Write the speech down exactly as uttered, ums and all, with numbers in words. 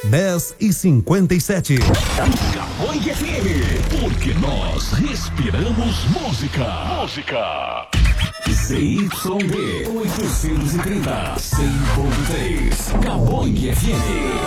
dez e cinquenta e sete. Cowboy F M, porque nós respiramos música. Música. Z Y D oitocentos e trinta, cem ponto três. Cowboy F M.